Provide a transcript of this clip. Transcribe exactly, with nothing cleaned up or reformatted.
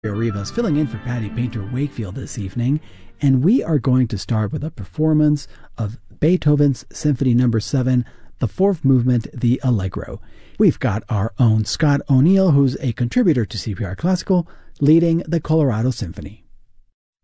Rivas filling in for Patty Painter Wakefield this evening, and we are going to start with a performance of Beethoven's Symphony Number seven, the fourth movement, the Allegro. We've got our own Scott O'Neill, who's a contributor to C P R Classical, leading the Colorado Symphony.